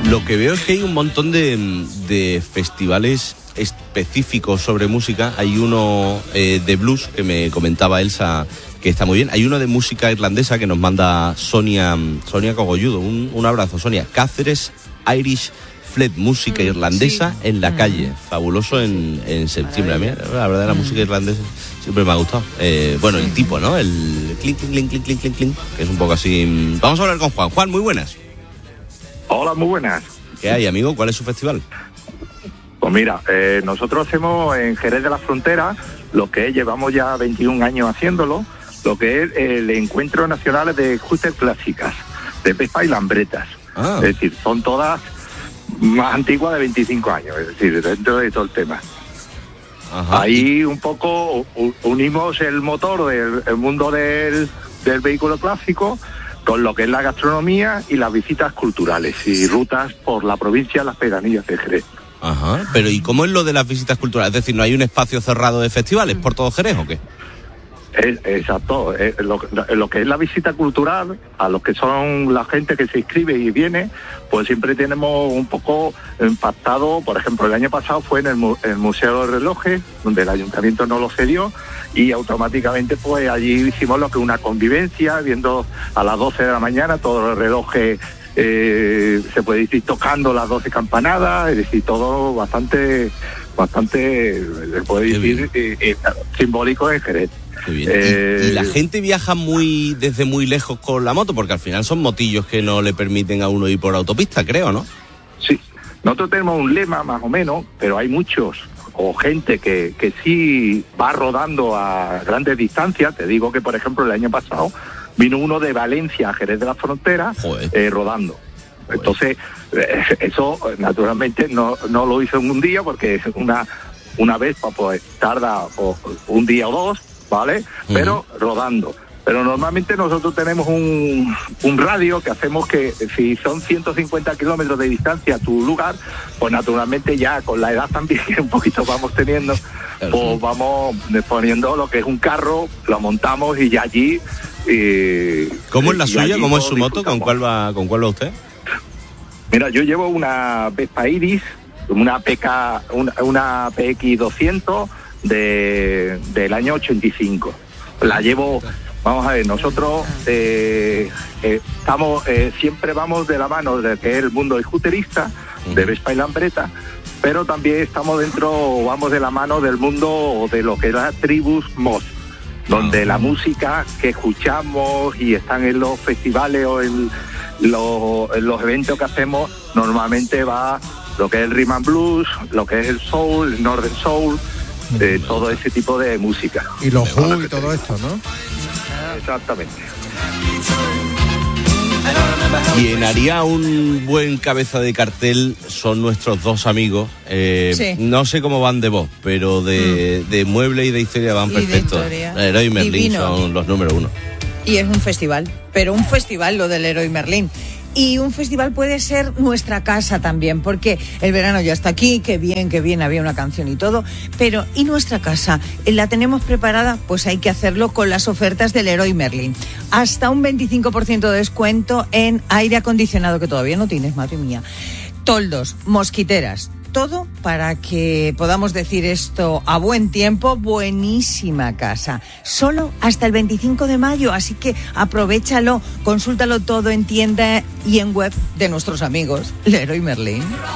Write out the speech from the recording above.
Lo que veo es que hay un montón de festivales específicos sobre música. Hay uno de blues que me comentaba Elsa, que está muy bien. Hay uno de música irlandesa que nos manda Sonia Cogolludo. Un abrazo, Sonia. Cáceres Irish Fleet, música irlandesa en la calle. Fabuloso en septiembre. A mí, la verdad, la música irlandesa siempre me ha gustado. Bueno, el tipo, ¿no? El clink, clink, clink, clink, clink, clink, que es un poco así. Vamos a hablar con Juan. Juan, muy buenas. Hola, muy buenas. ¿Qué hay, amigo? ¿Cuál es su festival? Pues mira, nosotros hacemos en Jerez de la Frontera lo que llevamos ya 21 años haciéndolo, lo que es el Encuentro Nacional de Scooter Clásicas, de Vespa y Lambretas. Es decir, son todas más antiguas de 25 años, es decir, dentro de todo el tema. Ajá. Ahí un poco unimos el motor del mundo del vehículo clásico con lo que es la gastronomía y las visitas culturales y rutas por la provincia, las pedanías de Jerez. Ajá, pero ¿y cómo es lo de las visitas culturales? Es decir, ¿no hay un espacio cerrado de festivales por todo Jerez o qué? Exacto, lo que es la visita cultural, a los que son la gente que se inscribe y viene, pues siempre tenemos un poco impactado. Por ejemplo, el año pasado fue en el Museo de Relojes, donde el ayuntamiento nos lo cedió, y automáticamente pues allí hicimos lo que es una convivencia, viendo a las 12 de la mañana todos los relojes, se puede decir, tocando las 12 campanadas, es decir, todo bastante, se puede decir, simbólico en Jerez. Muy bien. ¿Y la gente viaja desde muy lejos con la moto? Porque al final son motillos que no le permiten a uno ir por autopista, creo, ¿no? Sí, nosotros tenemos un lema más o menos, pero hay muchos, o gente que sí va rodando a grandes distancias. Te digo que, por ejemplo, el año pasado vino uno de Valencia a Jerez de la Frontera rodando. Joder. Entonces, eso naturalmente no lo hizo en un día, porque una vez pues tarda un día o dos, ¿vale? Pero rodando. Pero normalmente nosotros tenemos un radio que hacemos que si son 150 kilómetros de distancia a tu lugar, pues naturalmente ya con la edad también que un poquito vamos teniendo, pues vamos poniendo lo que es un carro, lo montamos y ya allí... ¿Cómo es la suya? ¿Cómo es su moto? ¿Con cuál va usted? Mira, yo llevo una Vespa Iris, una PX 200 del año 85. La llevo, vamos a ver, nosotros estamos siempre vamos de la mano de que es el mundo scooterista, de Vespa y Lambreta, pero también vamos de la mano del mundo de lo que es la tribus mod, donde la música que escuchamos y están en los festivales o en los eventos que hacemos, normalmente va lo que es el rhythm and blues, lo que es el soul, el northern soul, todo ese tipo de música. Y los Who y todo esto, ¿no? Exactamente. Llenaría un buen cabeza de cartel son nuestros dos amigos. Sí. No sé cómo van de voz, pero de mueble y de historia van perfectos. Leroy Merlin divino. Son los número uno. Y es un festival, pero un festival lo del Leroy Merlin. Y un festival puede ser nuestra casa también, porque el verano ya está aquí, qué bien, había una canción y todo, pero ¿y nuestra casa? ¿La tenemos preparada? Pues hay que hacerlo con las ofertas del Leroy Merlin. Hasta un 25% de descuento en aire acondicionado, que todavía no tienes, madre mía. Toldos, mosquiteras, todo para que podamos decir esto a buen tiempo, buenísima casa. Solo hasta el 25 de mayo, así que aprovéchalo, consúltalo todo en tienda y en web de nuestros amigos Leroy Merlin.